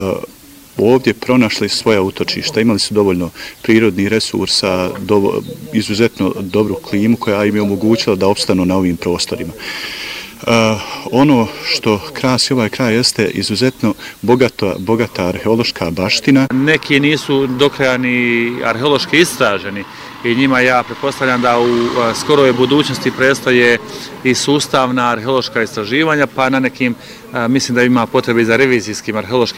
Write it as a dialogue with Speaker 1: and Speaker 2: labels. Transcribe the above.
Speaker 1: ovdje pronašli svoja utočišta, imali su dovoljno prirodnih resursa, izuzetno dobru klimu koja im je omogućila da opstanu na ovim prostorima. Ono što krasi ovaj kraj jeste izuzetno bogata arheološka baština.
Speaker 2: Neki nisu do kraja ni arheološki istraženi i njima ja pretpostavljam da u skoroj budućnosti predstoje i sustavna arheološka istraživanja, pa na nekim mislim da ima potrebe i za revizijskim arheološkim